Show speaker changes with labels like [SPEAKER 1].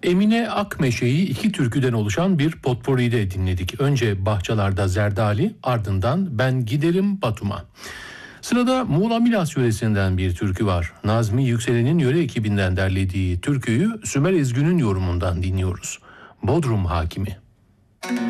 [SPEAKER 1] Emine Akmeşe'yi iki türküden oluşan bir potpourri'de dinledik. Önce Bahçalarda Zerdali, ardından Ben Giderim Batum'a. Sırada Muğla Milas yöresinden bir türkü var. Nazmi Yükselen'in yöre ekibinden derlediği türküyü Sümer Ezgün'ün yorumundan dinliyoruz. Bodrum Hakimi.